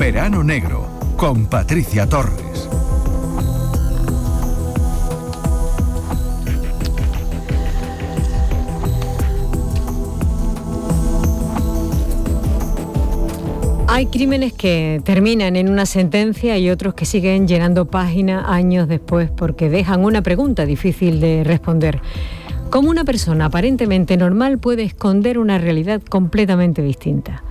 Verano Negro, con Patricia Torres. Hay crímenes que terminan en una sentencia y otros que siguen llenando páginas años después porque dejan una pregunta difícil de responder. ¿Cómo una persona aparentemente normal puede esconder una realidad completamente distinta?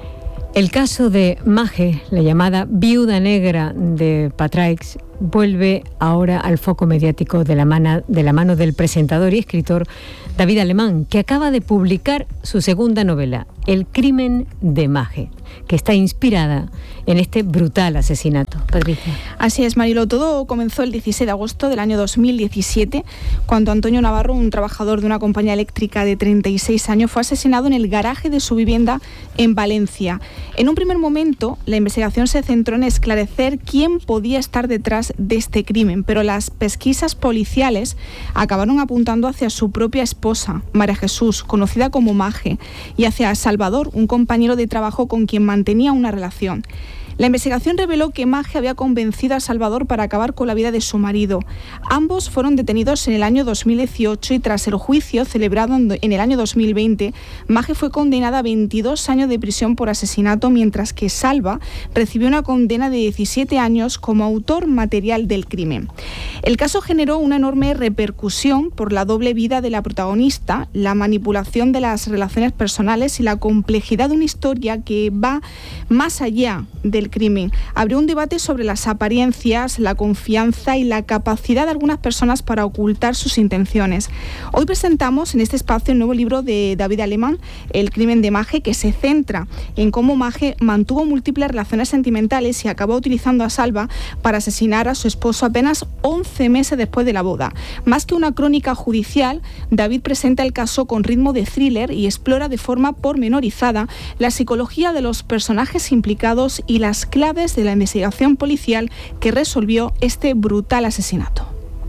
El caso de Mage, la llamada viuda negra de Patraix, vuelve ahora al foco mediático de la mano del presentador y escritor David Alemán, que acaba de publicar su segunda novela, El crimen de Mage, que está inspirada en este brutal asesinato. Patricia. Así es, Marilo. Todo comenzó el 16 de agosto del año 2017, cuando Antonio Navarro, un trabajador de una compañía eléctrica de 36 años, fue asesinado en el garaje de su vivienda en Valencia. En un primer momento, la investigación se centró en esclarecer quién podía estar detrás de este crimen, pero las pesquisas policiales acabaron apuntando hacia su propia esposa, María Jesús, conocida como Mage, y hacia Salvador, un compañero de trabajo con quien mantenía una relación. La investigación reveló que Mage había convencido a Salvador para acabar con la vida de su marido. Ambos fueron detenidos en el año 2018 y tras el juicio celebrado en el año 2020, Mage fue condenada a 22 años de prisión por asesinato, mientras que Salva recibió una condena de 17 años como autor material del crimen. El caso generó una enorme repercusión por la doble vida de la protagonista, la manipulación de las relaciones personales y la complejidad de una historia que va más allá del crimen. Abrió un debate sobre las apariencias, la confianza y la capacidad de algunas personas para ocultar sus intenciones. Hoy presentamos en este espacio el nuevo libro de David Alemán, El crimen de Mage, que se centra en cómo Mage mantuvo múltiples relaciones sentimentales y acabó utilizando a Salva para asesinar a su esposo apenas 11 meses después de la boda. Más que una crónica judicial, David presenta el caso con ritmo de thriller y explora de forma pormenorizada la psicología de los personajes implicados y las claves de la investigación policial que resolvió este brutal asesinato.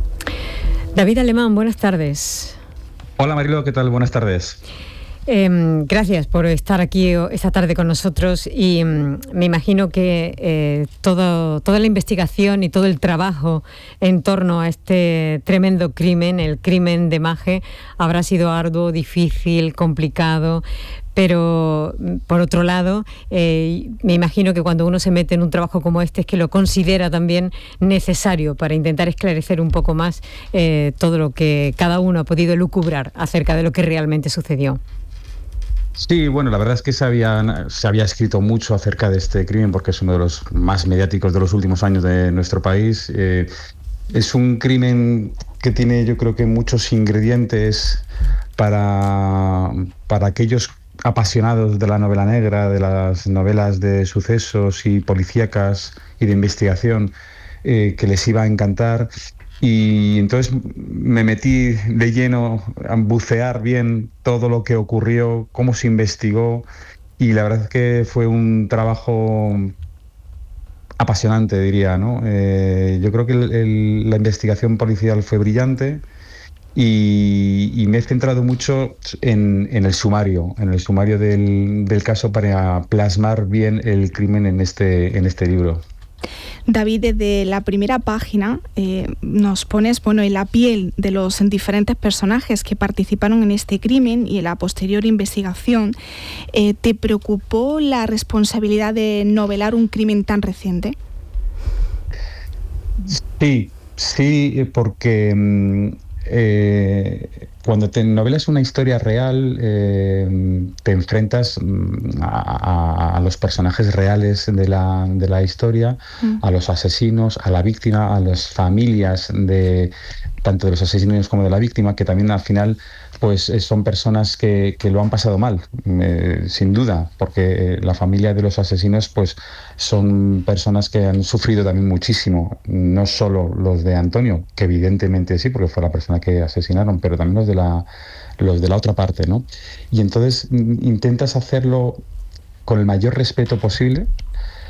David Alemán, buenas tardes. Hola Marilo, ¿qué tal? Buenas tardes. Gracias por estar aquí esta tarde con nosotros y me imagino que toda la investigación y todo el trabajo en torno a este tremendo crimen, el crimen de Mage, habrá sido arduo, difícil, complicado. Pero, por otro lado, me imagino que cuando uno se mete en un trabajo como este es que lo considera también necesario para intentar esclarecer un poco más todo lo que cada uno ha podido elucubrar acerca de lo que realmente sucedió. Sí, bueno, la verdad es que se había escrito mucho acerca de este crimen porque es uno de los más mediáticos de los últimos años de nuestro país. Es un crimen que tiene, yo creo que muchos ingredientes para aquellos apasionados de la novela negra, de las novelas de sucesos y policíacas y de investigación, que les iba a encantar. Y entonces me metí de lleno a bucear bien todo lo que ocurrió, cómo se investigó, y la verdad es que fue un trabajo apasionante, diría, ¿no? Yo creo que la investigación policial fue brillante. Y me he centrado mucho en el sumario del caso para plasmar bien el crimen en este libro. David, desde la primera página nos pones en la piel de los diferentes personajes que participaron en este crimen y en la posterior investigación. ¿Te preocupó la responsabilidad de novelar un crimen tan reciente? Sí, porque cuando te novelas una historia real, te enfrentas a los personajes reales de la historia, a los asesinos, a la víctima, a las familias tanto de los asesinos como de la víctima, que también al final pues son personas que lo han pasado mal, sin duda, porque la familia de los asesinos pues son personas que han sufrido también muchísimo, no solo los de Antonio, que evidentemente sí, porque fue la persona que asesinaron, pero también los de la otra parte, ¿no? Y entonces intentas hacerlo con el mayor respeto posible,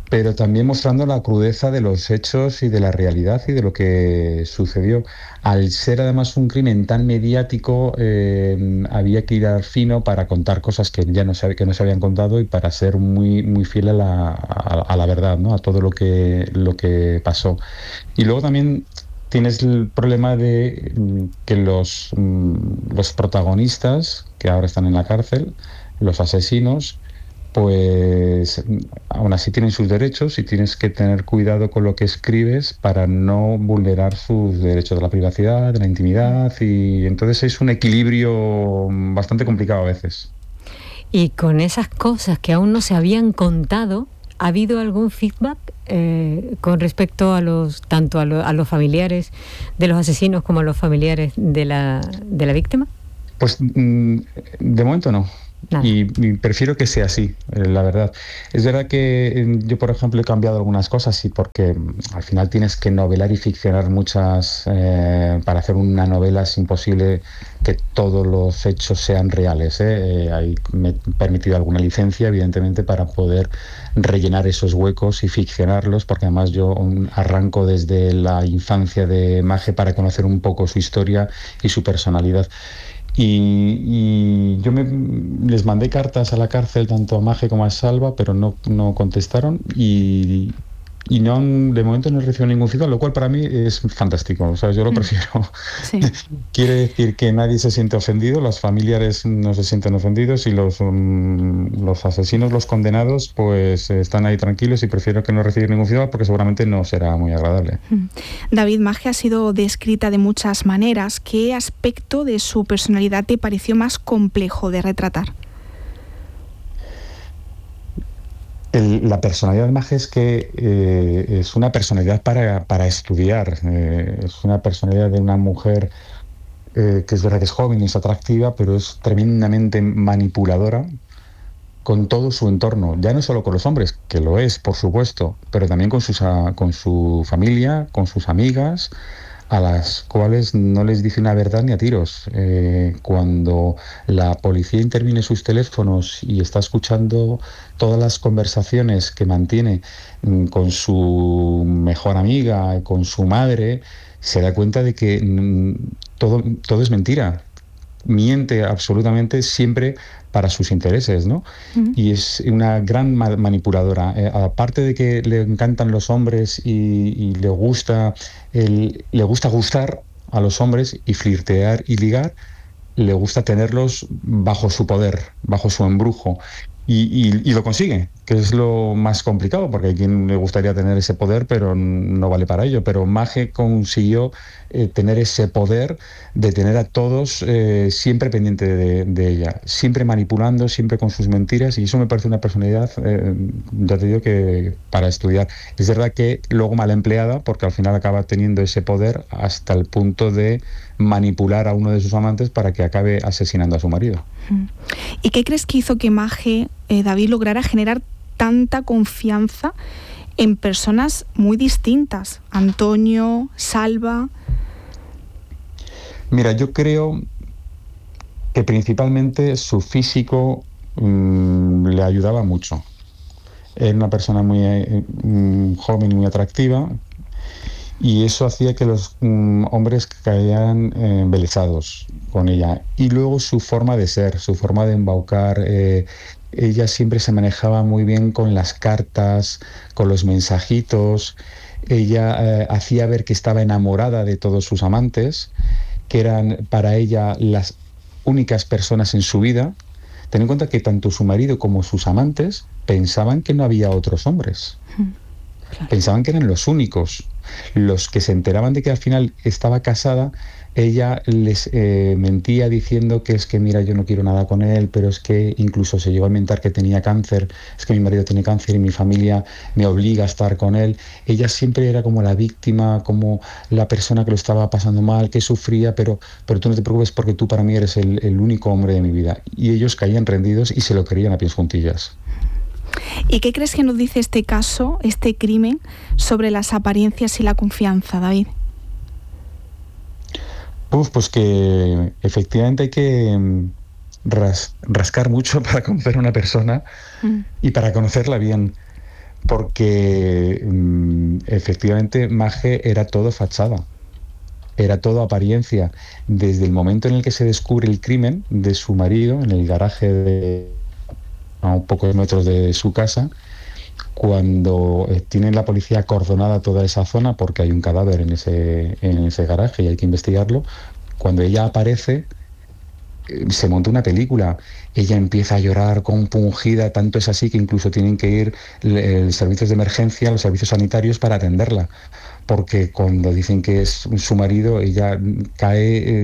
pero también mostrando la crudeza de los hechos y de la realidad y de lo que sucedió. Al ser además un crimen tan mediático, había que ir al fino para contar cosas que ya no se habían contado y para ser muy, muy fiel a la verdad, ¿no? A todo lo que pasó. Y luego también tienes el problema de que los protagonistas, que ahora están en la cárcel, los asesinos, pues aún así tienen sus derechos y tienes que tener cuidado con lo que escribes para no vulnerar sus derechos de la privacidad, de la intimidad, y entonces es un equilibrio bastante complicado a veces. Y con esas cosas que aún no se habían contado, ¿ha habido algún feedback con respecto a los familiares de los asesinos como a los familiares de la víctima? Pues de momento no. Y prefiero que sea así, la verdad. Es verdad que yo, por ejemplo, he cambiado algunas cosas, y porque al final tienes que novelar y ficcionar muchas. Para hacer una novela es imposible que todos los hechos sean reales. Me he permitido alguna licencia, evidentemente, para poder rellenar esos huecos y ficcionarlos, porque además yo arranco desde la infancia de Maje para conocer un poco su historia y su personalidad. Y yo les mandé cartas a la cárcel, tanto a Maje como a Salva, pero no contestaron, y de momento no he recibido ningún feedback, lo cual para mí es fantástico. O sea, yo lo prefiero. Sí. Quiere decir que nadie se siente ofendido, los familiares no se sienten ofendidos, y los asesinos, los condenados, pues están ahí tranquilos, y prefiero que no recibir ningún feedback porque seguramente no será muy agradable. David, Maje ha sido descrita de muchas maneras. ¿Qué aspecto de su personalidad te pareció más complejo de retratar? La personalidad de Maje es que es una personalidad para estudiar. Es una personalidad de una mujer que es verdad que es joven y es atractiva, pero es tremendamente manipuladora con todo su entorno. Ya no solo con los hombres, que lo es, por supuesto, pero también con su familia, con sus amigas, a las cuales no les dice una verdad ni a tiros. Cuando la policía interviene sus teléfonos y está escuchando todas las conversaciones que mantiene con su mejor amiga, con su madre, se da cuenta de que todo es mentira. Miente absolutamente siempre para sus intereses, ¿no? Y es una gran manipuladora. Aparte de que le encantan los hombres y le gusta gustar a los hombres y flirtear y ligar, le gusta tenerlos bajo su poder, bajo su embrujo. Y lo consigue, que es lo más complicado, porque hay quien le gustaría tener ese poder, pero no vale para ello. Pero Maje consiguió tener ese poder de tener a todos siempre pendiente de ella, siempre manipulando, siempre con sus mentiras, y eso me parece una personalidad, ya te digo, que para estudiar. Es verdad que luego mal empleada, porque al final acaba teniendo ese poder hasta el punto de manipular a uno de sus amantes para que acabe asesinando a su marido. ¿Y qué crees que hizo que Maje, David, lograra generar tanta confianza en personas muy distintas? Antonio, Salva. Mira, yo creo que principalmente su físico le ayudaba mucho. Era una persona muy joven y muy atractiva, y eso hacía que los hombres caían embelesados con ella. Y luego su forma de ser, su forma de embaucar. Ella siempre se manejaba muy bien con las cartas, con los mensajitos. Ella hacía ver que estaba enamorada de todos sus amantes, que eran para ella las únicas personas en su vida. Ten en cuenta que tanto su marido como sus amantes pensaban que no había otros hombres. Claro. Pensaban que eran los únicos. Los que se enteraban de que al final estaba casada, ella les mentía diciendo que es que mira, yo no quiero nada con él, pero es que incluso se llegó a inventar que tenía cáncer, es que mi marido tiene cáncer y mi familia me obliga a estar con él. Ella siempre era como la víctima, como la persona que lo estaba pasando mal, que sufría, pero tú no te preocupes porque tú para mí eres el único hombre de mi vida. Y ellos caían rendidos y se lo creían a pies juntillas. ¿Y qué crees que nos dice este caso, este crimen, sobre las apariencias y la confianza, David? Pues que efectivamente hay que rascar mucho para conocer a una persona y para conocerla bien. porque efectivamente Maje era todo fachada. Era todo apariencia. Desde el momento en el que se descubre el crimen de su marido, en el garaje a un pocos metros de su casa, cuando tienen la policía acordonada toda esa zona, porque hay un cadáver en ese garaje y hay que investigarlo, cuando ella aparece, se monta una película. Ella empieza a llorar compungida, tanto es así que incluso tienen que ir los servicios de emergencia, los servicios sanitarios para atenderla, porque cuando dicen que es su marido, ella cae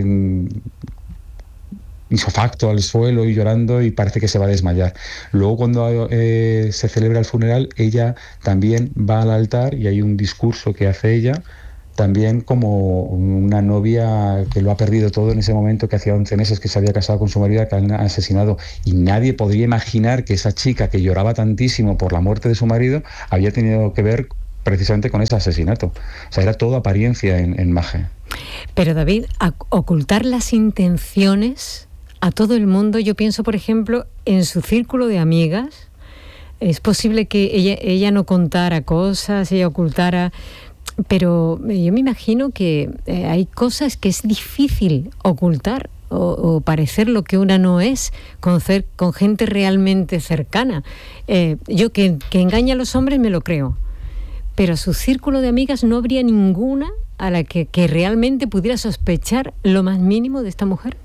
isofacto al suelo y llorando y parece que se va a desmayar. Luego cuando se celebra el funeral, ella también va al altar y hay un discurso que hace ella, también como una novia que lo ha perdido todo en ese momento, que hacía 11 meses que se había casado con su marido, que han asesinado, y nadie podría imaginar que esa chica que lloraba tantísimo por la muerte de su marido había tenido que ver precisamente con ese asesinato. O sea, era todo apariencia en Maje. Pero David, ocultar las intenciones a todo el mundo, yo pienso, por ejemplo, en su círculo de amigas, es posible que ella no contara cosas, ella ocultara, pero yo me imagino que hay cosas que es difícil ocultar o parecer lo que una no es con gente realmente cercana. Yo que engaña a los hombres me lo creo, pero a su círculo de amigas no habría ninguna a la que realmente pudiera sospechar lo más mínimo de esta mujer.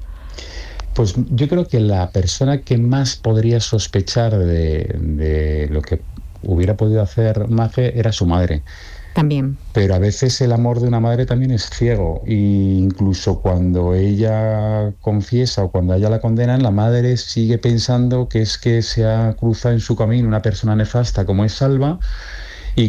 Pues yo creo que la persona que más podría sospechar de lo que hubiera podido hacer Maje era su madre. También. Pero a veces el amor de una madre también es ciego, e incluso cuando ella confiesa o cuando a ella la condenan, la madre sigue pensando que es que se ha cruzado en su camino una persona nefasta como es Salva, y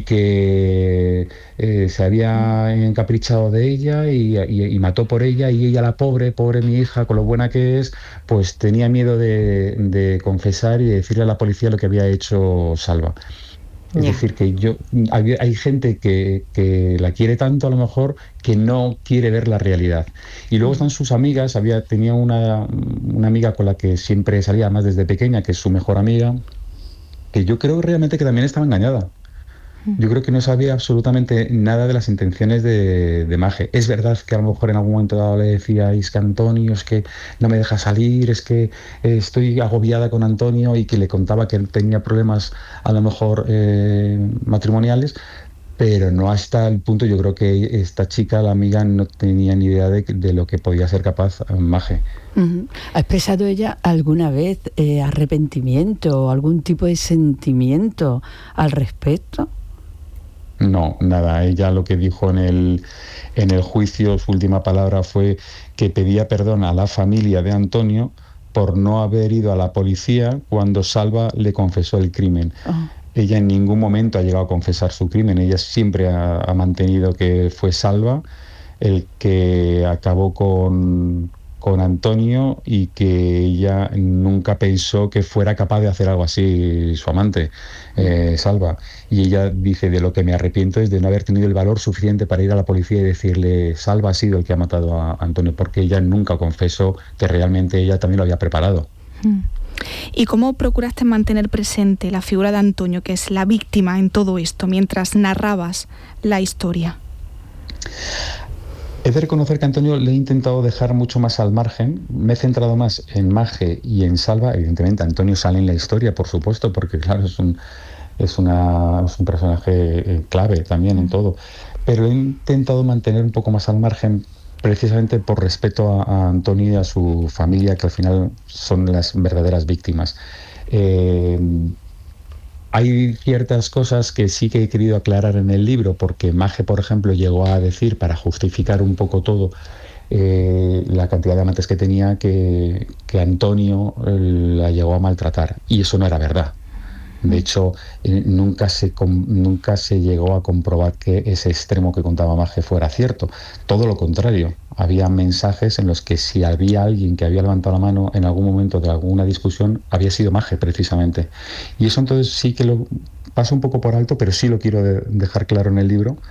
que se había encaprichado de ella y mató por ella, y ella, la pobre mi hija, con lo buena que es, pues tenía miedo de confesar y de decirle a la policía lo que había hecho Salva. Es decir, que hay gente que la quiere tanto, a lo mejor, que no quiere ver la realidad. Y luego están sus amigas. Tenía una amiga con la que siempre salía, más desde pequeña, que es su mejor amiga, que yo creo realmente que también estaba engañada. Yo creo que no sabía absolutamente nada de las intenciones de Maje. Es verdad que a lo mejor en algún momento dado le decíais que Antonio es que no me deja salir, es que estoy agobiada con Antonio, y que le contaba que él tenía problemas a lo mejor matrimoniales, pero no hasta el punto. Yo creo que esta chica, la amiga, no tenía ni idea de lo que podía ser capaz Maje. Uh-huh. ¿Ha expresado ella alguna vez arrepentimiento o algún tipo de sentimiento al respecto? No, nada. Ella lo que dijo en el juicio, su última palabra fue que pedía perdón a la familia de Antonio por no haber ido a la policía cuando Salva le confesó el crimen. Oh. Ella en ningún momento ha llegado a confesar su crimen. Ella siempre ha mantenido que fue Salva el que acabó con Antonio, y que ella nunca pensó que fuera capaz de hacer algo así su amante, Salva. Y ella dice: de lo que me arrepiento es de no haber tenido el valor suficiente para ir a la policía y decirle Salva ha sido el que ha matado a Antonio, porque ella nunca confesó que realmente ella también lo había preparado. ¿Y cómo procuraste mantener presente la figura de Antonio, que es la víctima en todo esto, mientras narrabas la historia? He de reconocer que a Antonio le he intentado dejar mucho más al margen. Me he centrado más en Maje y en Salva. Evidentemente Antonio sale en la historia, por supuesto, porque claro, es un personaje clave también en todo. Pero he intentado mantener un poco más al margen, precisamente por respeto a Antonio y a su familia, que al final son las verdaderas víctimas. Hay ciertas cosas que sí que he querido aclarar en el libro, porque Maje, por ejemplo, llegó a decir, para justificar un poco todo, la cantidad de amantes que tenía, que Antonio la llegó a maltratar, y eso no era verdad. De hecho, nunca se llegó a comprobar que ese extremo que contaba Maje fuera cierto. Todo lo contrario. Había mensajes en los que si había alguien que había levantado la mano en algún momento de alguna discusión, había sido Maje, precisamente. Y eso entonces sí que lo paso un poco por alto, pero sí lo quiero dejar claro en el libro,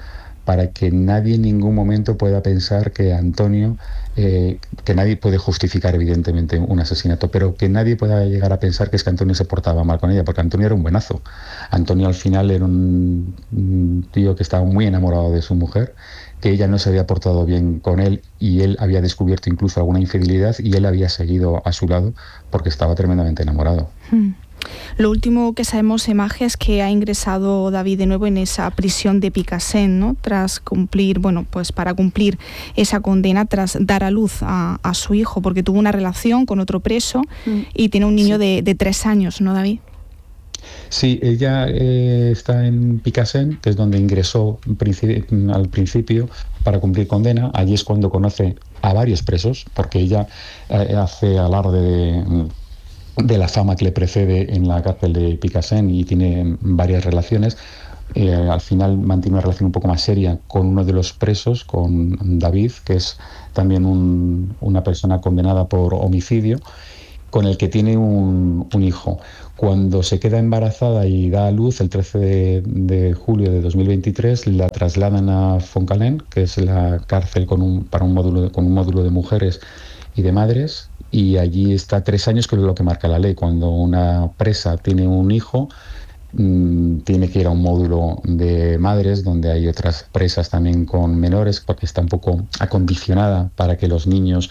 para que nadie en ningún momento pueda pensar que Antonio, que nadie puede justificar evidentemente un asesinato, pero que nadie pueda llegar a pensar que es que Antonio se portaba mal con ella, porque Antonio era un buenazo. Antonio al final era un tío que estaba muy enamorado de su mujer, que ella no se había portado bien con él y él había descubierto incluso alguna infidelidad y él había seguido a su lado porque estaba tremendamente enamorado. Lo último que sabemos, Magia, es que ha ingresado David de nuevo en esa prisión de Picassent, ¿no? Tras cumplir, para cumplir esa condena, tras dar a luz a su hijo, porque tuvo una relación con otro preso y tiene un niño de 3 años, ¿no, David? Sí, ella está en Picassent, que es donde ingresó al principio para cumplir condena. Allí es cuando conoce a varios presos, porque ella hace alarde de la fama que le precede en la cárcel de Picassent y tiene varias relaciones. Al final mantiene una relación un poco más seria con uno de los presos, con David, que es también una persona condenada por homicidio, con el que tiene un hijo. Cuando se queda embarazada y da a luz el 13 de julio de 2023, la trasladan a Fontcalent, que es la cárcel con un módulo de mujeres y de madres, y allí está 3 años, que es lo que marca la ley. Cuando una presa tiene un hijo, tiene que ir a un módulo de madres donde hay otras presas también con menores, porque está un poco acondicionada para que los niños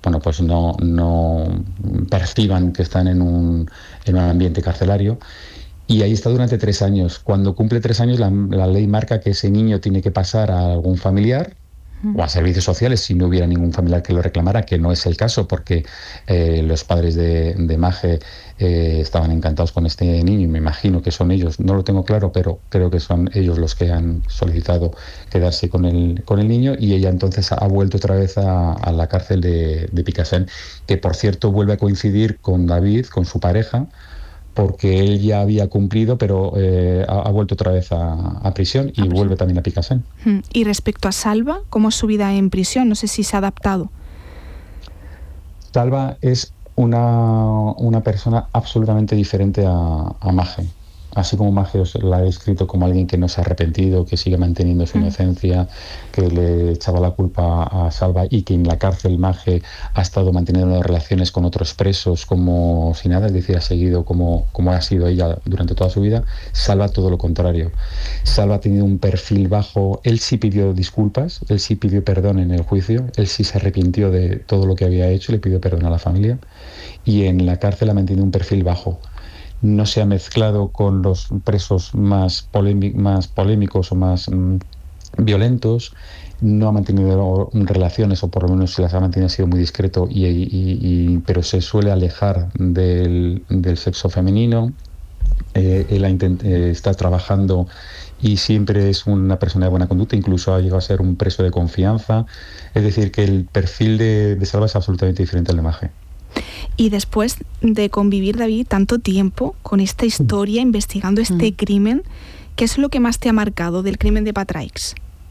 no perciban que están en un ambiente carcelario. Y ahí está durante 3 años. Cuando cumple 3 años, la ley marca que ese niño tiene que pasar a algún familiar o a servicios sociales si no hubiera ningún familiar que lo reclamara, que no es el caso, porque los padres de Maje estaban encantados con este niño, y me imagino que son ellos, no lo tengo claro, pero creo que son ellos los que han solicitado quedarse con el niño, y ella entonces ha vuelto otra vez a la cárcel de Picassent, que por cierto vuelve a coincidir con David, con su pareja, porque él ya había cumplido, pero ha vuelto otra vez a prisión y vuelve también a Picassent. Y respecto a Salva, ¿cómo es su vida en prisión? No sé si se ha adaptado. Salva es una persona absolutamente diferente a Maje. Así como Maje la ha descrito como alguien que no se ha arrepentido, que sigue manteniendo su inocencia, que le echaba la culpa a Salva, y que en la cárcel Maje ha estado manteniendo relaciones con otros presos como si nada, es decir, ha seguido como ha sido ella durante toda su vida. Salva todo lo contrario. Salva ha tenido un perfil bajo. Él sí pidió disculpas, él sí pidió perdón en el juicio, él sí se arrepintió de todo lo que había hecho, le pidió perdón a la familia, y en la cárcel ha mantenido un perfil bajo. No se ha mezclado con los presos más polémicos o más violentos, no ha mantenido relaciones, o por lo menos si las ha mantenido ha sido muy discreto, pero se suele alejar del sexo femenino. Él está trabajando y siempre es una persona de buena conducta, incluso ha llegado a ser un preso de confianza. Es decir, que el perfil de Salva es absolutamente diferente al de Maje. Y después de convivir, David, tanto tiempo con esta historia, investigando este crimen, ¿qué es lo que más te ha marcado del crimen de Patraix?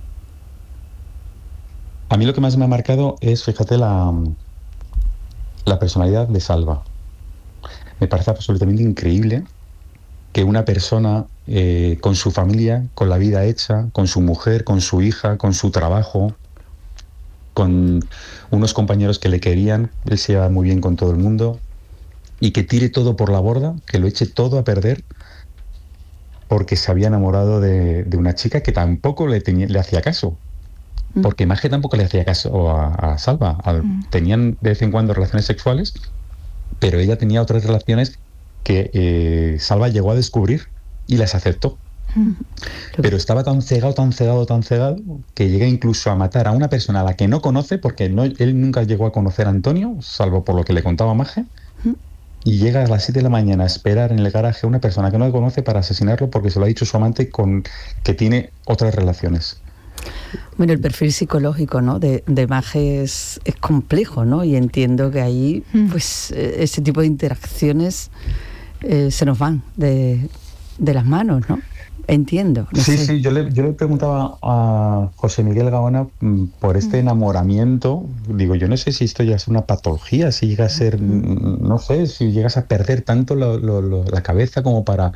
A mí lo que más me ha marcado es, fíjate, la personalidad de Salva. Me parece absolutamente increíble que una persona con su familia, con la vida hecha, con su mujer, con su hija, con su trabajo, con unos compañeros que le querían, él se lleva muy bien con todo el mundo, y que tire todo por la borda, que lo eche todo a perder porque se había enamorado de una chica que tampoco le hacía caso, porque Maje tampoco le hacía caso a Salva. Tenían de vez en cuando relaciones sexuales, pero ella tenía otras relaciones que Salva llegó a descubrir y las aceptó. Pero estaba tan cegado, que llega incluso a matar a una persona a la que no conoce, porque él nunca llegó a conocer a Antonio, salvo por lo que le contaba Maje, y llega a las 7 de la mañana a esperar en el garaje a una persona que no le conoce para asesinarlo, porque se lo ha dicho su amante que tiene otras relaciones. Bueno, el perfil psicológico, ¿no?, de Maje es complejo, ¿no? Y entiendo que ahí pues ese tipo de interacciones se nos van de las manos, ¿no? Entiendo. No sé. Sí, yo le preguntaba a José Miguel Gaona por este enamoramiento. Digo, yo no sé si esto ya es una patología, si llega a ser, no sé, si llegas a perder tanto la cabeza como para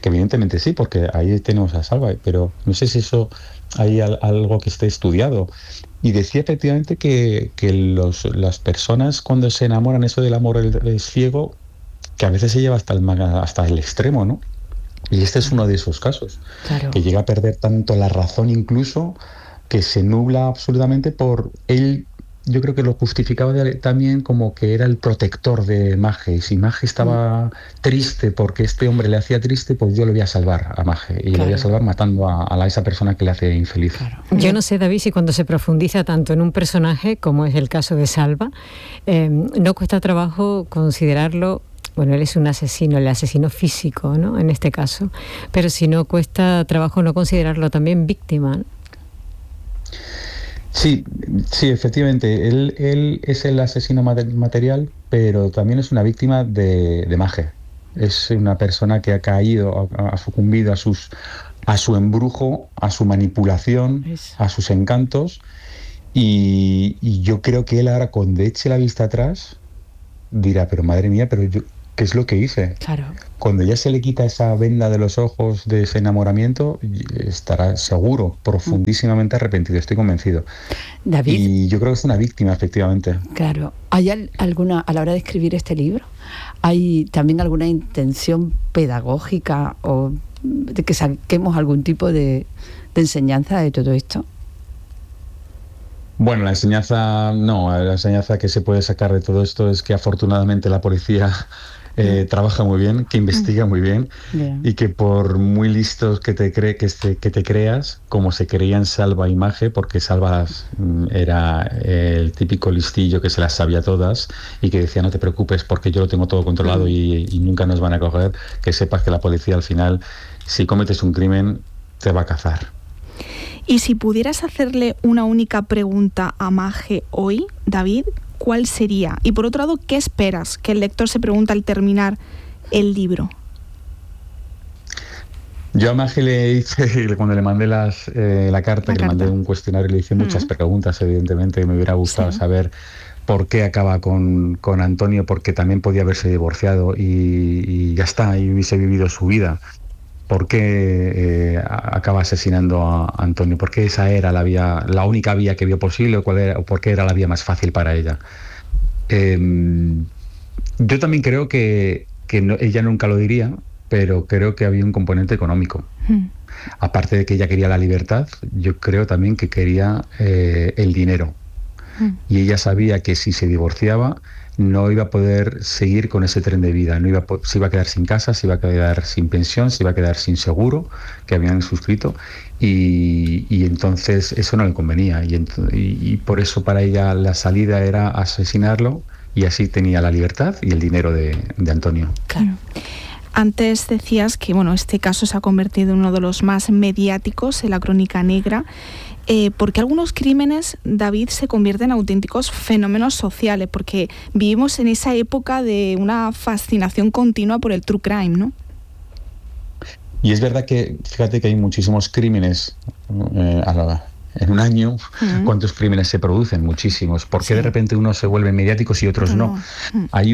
que evidentemente sí, porque ahí tenemos a Salva, pero no sé si eso hay algo que esté estudiado. Y decía efectivamente que las personas cuando se enamoran, eso del amor es ciego, que a veces se lleva hasta el extremo, ¿no? Y este es uno de esos casos, claro, que llega a perder tanto la razón incluso, que se nubla absolutamente por él. Yo creo que lo justificaba también como que era el protector de Maje, y si Maje estaba triste porque este hombre le hacía triste, pues yo le voy a salvar a Maje, y lo voy a salvar matando a esa persona que le hace infeliz. Claro. Yo no sé, David, si cuando se profundiza tanto en un personaje, como es el caso de Salva, no cuesta trabajo considerarlo. Bueno, él es un asesino, el asesino físico, ¿no?, en este caso, pero si no cuesta trabajo no considerarlo también víctima, ¿no? Sí, efectivamente, él es el asesino material, pero también es una víctima de Maje. Es una persona que ha caído, ha sucumbido a su embrujo, a su manipulación, a sus encantos, y yo creo que él ahora, cuando eche la vista atrás, dirá, pero madre mía, pero yo, ¿qué es lo que hice? Claro. Cuando ya se le quita esa venda de los ojos de ese enamoramiento, estará seguro, profundísimamente arrepentido, estoy convencido. David. Y yo creo que es una víctima, efectivamente. Claro. ¿Hay alguna, a la hora de escribir este libro, hay también alguna intención pedagógica o de que saquemos algún tipo de enseñanza de todo esto? Bueno, la enseñanza que se puede sacar de todo esto es que afortunadamente la policía trabaja muy bien, que investiga muy bien, y que por muy listos que te creas, como se creían Salva y Maje, porque Salva era el típico listillo que se las sabía todas y que decía, no te preocupes porque yo lo tengo todo controlado y nunca nos van a coger, que sepas que la policía al final, si cometes un crimen, te va a cazar. Y si pudieras hacerle una única pregunta a Maje hoy, David, ¿cuál sería? Y por otro lado, ¿qué esperas que el lector se pregunte al terminar el libro? Yo a Maje le hice, cuando le mandé la carta, le mandé un cuestionario, le hice muchas preguntas, evidentemente. Me hubiera gustado saber por qué acaba con Antonio, porque también podía haberse divorciado y ya está, y hubiese vivido su vida. ¿Por qué acaba asesinando a Antonio? ¿Por qué esa era la única vía que vio posible, o por qué era la vía más fácil para ella? Yo también creo que ella nunca lo diría, pero creo que había un componente económico. Aparte de que ella quería la libertad, yo creo también que quería el dinero. Y ella sabía que si se divorciaba, no iba a poder seguir con ese tren de vida, se iba a quedar sin casa, se iba a quedar sin pensión, se iba a quedar sin seguro que habían suscrito, y entonces eso no le convenía, y por eso para ella la salida era asesinarlo, y así tenía la libertad y el dinero de Antonio. Claro. Antes decías que este caso se ha convertido en uno de los más mediáticos en la crónica negra. Porque algunos crímenes, David, se convierten en auténticos fenómenos sociales, porque vivimos en esa época de una fascinación continua por el true crime, ¿no? Y es verdad que, fíjate que hay muchísimos crímenes en un año. ¿Cuántos crímenes se producen? Muchísimos. ¿Por qué de repente unos se vuelven mediáticos y otros no? Hay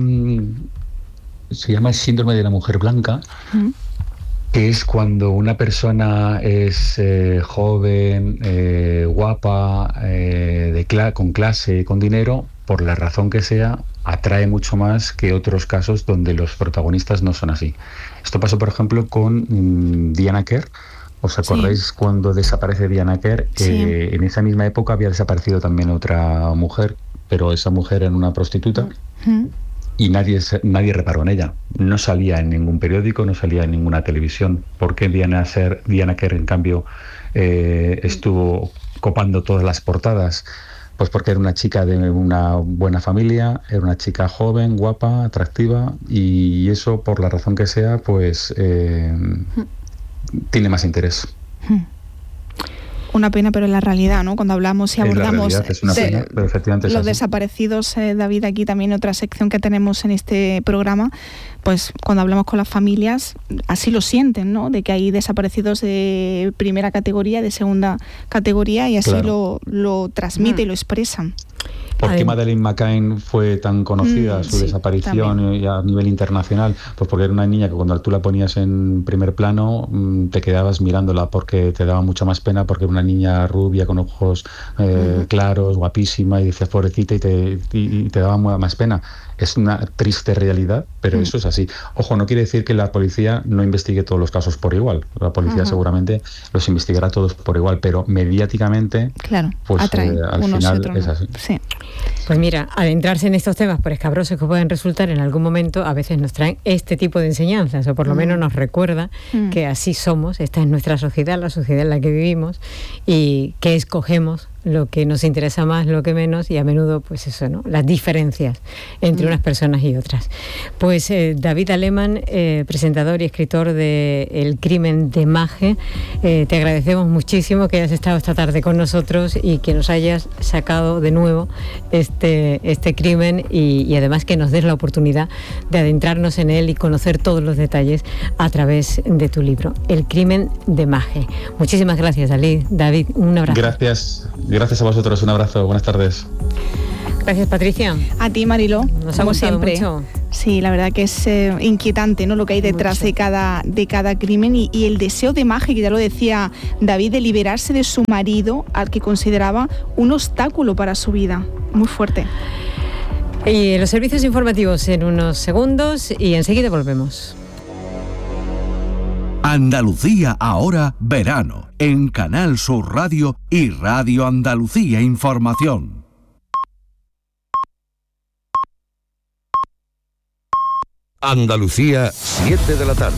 se llama el síndrome de la mujer blanca, que es cuando una persona es joven, guapa, con clase, con dinero, por la razón que sea, atrae mucho más que otros casos donde los protagonistas no son así. Esto pasó, por ejemplo, con Diana Kerr. ¿Os acordáis cuando desaparece Diana Kerr? En esa misma época había desaparecido también otra mujer, pero esa mujer era una prostituta. Y nadie reparó en ella. No salía en ningún periódico, no salía en ninguna televisión. ¿Por qué Diana Kerr, en cambio, estuvo copando todas las portadas? Pues porque era una chica de una buena familia, era una chica joven, guapa, atractiva, y eso, por la razón que sea, pues tiene más interés. Una pena, pero es la realidad, ¿no? Cuando hablamos y abordamos los desaparecidos, David, aquí también otra sección que tenemos en este programa, pues cuando hablamos con las familias, así lo sienten, ¿no? De que hay desaparecidos de primera categoría, de segunda categoría, y así lo transmite y lo expresan. ¿Por qué Madeleine McCann fue tan conocida, su desaparición y a nivel internacional? Pues porque era una niña que cuando tú la ponías en primer plano te quedabas mirándola porque te daba mucha más pena, porque era una niña rubia con ojos claros, guapísima, y decías pobrecita, y te daba más pena. Es una triste realidad, pero eso es así. Ojo, no quiere decir que la policía no investigue todos los casos por igual. La policía seguramente los investigará todos por igual, pero mediáticamente, pues al final otros, es así. Sí. Pues mira, adentrarse en estos temas, por escabrosos que pueden resultar en algún momento, a veces nos traen este tipo de enseñanzas, o por lo menos nos recuerda que así somos, esta es nuestra sociedad, la sociedad en la que vivimos, y que escogemos lo que nos interesa más, lo que menos, y a menudo, pues eso, ¿no? Las diferencias entre unas personas y otras. Pues David Aleman, presentador y escritor de El crimen de Maje, te agradecemos muchísimo que hayas estado esta tarde con nosotros y que nos hayas sacado de nuevo este crimen y además que nos des la oportunidad de adentrarnos en él y conocer todos los detalles a través de tu libro, El crimen de Maje. Muchísimas gracias, David, un abrazo. Gracias a vosotros, un abrazo, buenas tardes. Gracias, Patricia. A ti, Mariló, nos como siempre. Mucho. Sí, la verdad que es inquietante, ¿no?, lo que hay detrás de cada crimen y el deseo de Maje, que ya lo decía David, de liberarse de su marido, al que consideraba un obstáculo para su vida. Muy fuerte. Y los servicios informativos en unos segundos y enseguida volvemos. Andalucía ahora verano en Canal Sur Radio y Radio Andalucía Información. Andalucía, 7 de la tarde.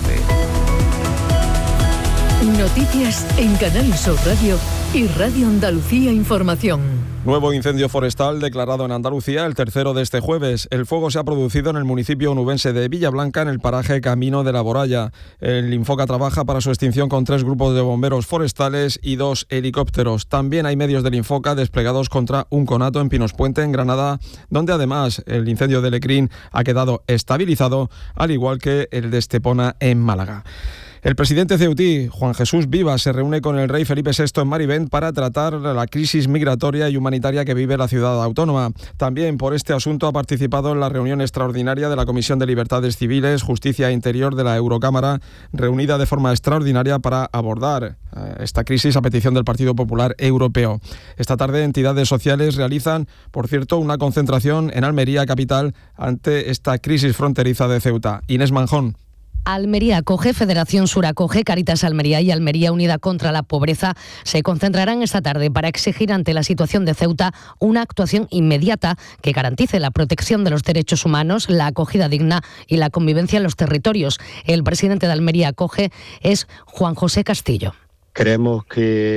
Noticias en Canal Sur Radio y Radio Andalucía Información. Nuevo incendio forestal declarado en Andalucía, el tercero de este jueves. El fuego se ha producido en el municipio onubense de Villablanca, en el paraje Camino de la Boralla. El Infoca trabaja para su extinción con 3 grupos de bomberos forestales y 2 helicópteros. También hay medios del Infoca desplegados contra un conato en Pinospuente, en Granada, donde además el incendio de Lecrín ha quedado estabilizado, al igual que el de Estepona en Málaga. El presidente ceutí, Juan Jesús Vivas, se reúne con el rey Felipe VI en Marivent para tratar la crisis migratoria y humanitaria que vive la ciudad autónoma. También por este asunto ha participado en la reunión extraordinaria de la Comisión de Libertades Civiles, Justicia e Interior de la Eurocámara, reunida de forma extraordinaria para abordar esta crisis a petición del Partido Popular Europeo. Esta tarde entidades sociales realizan, por cierto, una concentración en Almería capital ante esta crisis fronteriza de Ceuta. Inés Manjón. Almería Acoge, Federación Sur Acoge, Cáritas Almería y Almería Unida contra la Pobreza se concentrarán esta tarde para exigir ante la situación de Ceuta una actuación inmediata que garantice la protección de los derechos humanos, la acogida digna y la convivencia en los territorios. El presidente de Almería Acoge es Juan José Castillo. Creemos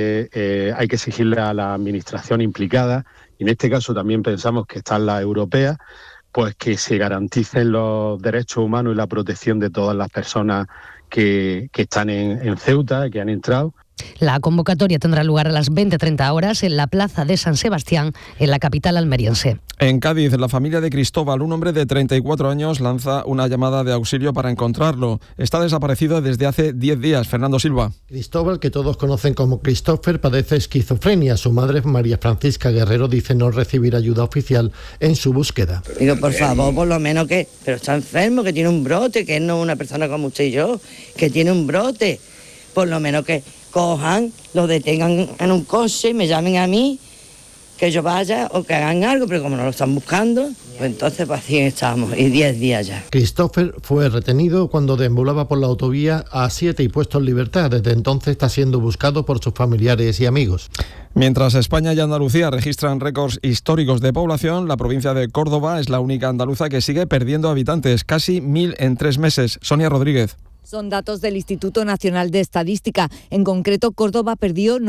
que hay que exigirle a la administración implicada, y en este caso también pensamos que están las europeas, pues que se garanticen los derechos humanos y la protección de todas las personas que están en Ceuta, que han entrado. La convocatoria tendrá lugar a las 20:30 horas en la Plaza de San Sebastián, en la capital almeriense. En Cádiz, la familia de Cristóbal, un hombre de 34 años, lanza una llamada de auxilio para encontrarlo. Está desaparecido desde hace 10 días. Fernando Silva. Cristóbal, que todos conocen como Christopher, padece esquizofrenia. Su madre, María Francisca Guerrero, dice no recibir ayuda oficial en su búsqueda. Digo, por favor, por lo menos que... Pero está enfermo, que tiene un brote, que no es una persona como usted y yo, que tiene un brote. Por lo menos que cojan, lo detengan en un coche y me llamen a mí, que yo vaya o que hagan algo, pero como no lo están buscando, pues entonces pues así estamos, y 10 días ya. Christopher fue retenido cuando deambulaba por la autovía A7 y puesto en libertad. Desde entonces está siendo buscado por sus familiares y amigos. Mientras España y Andalucía registran récords históricos de población, la provincia de Córdoba es la única andaluza que sigue perdiendo habitantes, casi 1.000 en 3 meses. Sonia Rodríguez. Son datos del Instituto Nacional de Estadística. En concreto, Córdoba perdió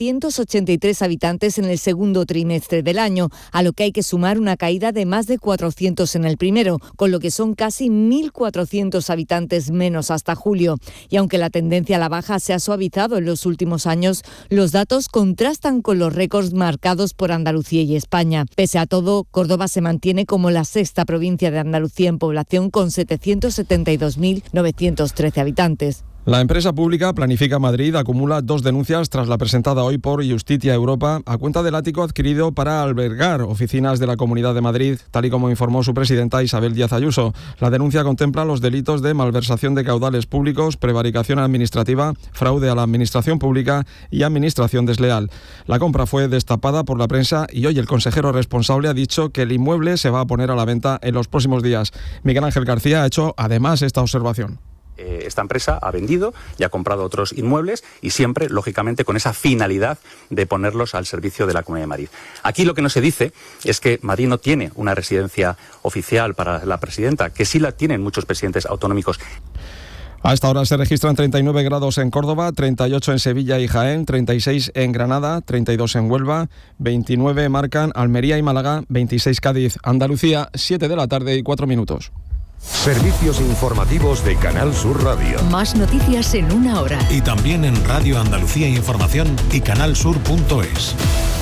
983 habitantes en el segundo trimestre del año, a lo que hay que sumar una caída de más de 400 en el primero, con lo que son casi 1.400 habitantes menos hasta julio. Y aunque la tendencia a la baja se ha suavizado en los últimos años, los datos contrastan con los récords marcados por Andalucía y España. Pese a todo, Córdoba se mantiene como la sexta provincia de Andalucía en población, con 772.913 habitantes. La empresa pública Planifica Madrid acumula 2 denuncias tras la presentada hoy por Justitia Europa a cuenta del ático adquirido para albergar oficinas de la Comunidad de Madrid, tal y como informó su presidenta Isabel Díaz Ayuso. La denuncia contempla los delitos de malversación de caudales públicos, prevaricación administrativa, fraude a la administración pública y administración desleal. La compra fue destapada por la prensa y hoy el consejero responsable ha dicho que el inmueble se va a poner a la venta en los próximos días. Miguel Ángel García ha hecho además esta observación. Esta empresa ha vendido y ha comprado otros inmuebles y siempre, lógicamente, con esa finalidad de ponerlos al servicio de la Comunidad de Madrid. Aquí lo que no se dice es que Madrid no tiene una residencia oficial para la presidenta, que sí la tienen muchos presidentes autonómicos. A esta hora se registran 39 grados en Córdoba, 38 en Sevilla y Jaén, 36 en Granada, 32 en Huelva, 29 marcan Almería y Málaga, 26 Cádiz. Andalucía, 7 de la tarde y 4 minutos. Servicios informativos de Canal Sur Radio. Más noticias en una hora. Y también en Radio Andalucía Información y canalsur.es.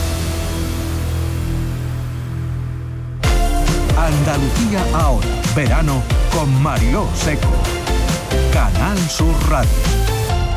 Andalucía ahora, verano con Mariló Seco. Canal Sur Radio.